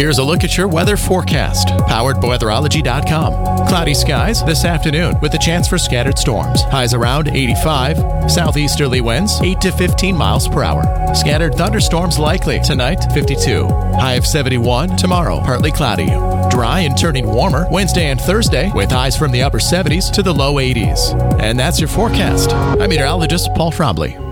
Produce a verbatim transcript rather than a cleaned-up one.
Here's a look at your weather forecast, powered by weatherology dot com. Cloudy skies this afternoon with a chance for scattered storms. Highs around eighty-five. Southeasterly winds eight to fifteen miles per hour. Scattered thunderstorms likely tonight, fifty-two. High of seventy-one. Tomorrow, partly cloudy. Dry and turning warmer Wednesday and Thursday with highs from the upper seventies to the low eighties. And that's your forecast. I'm meteorologist Paul Trombley.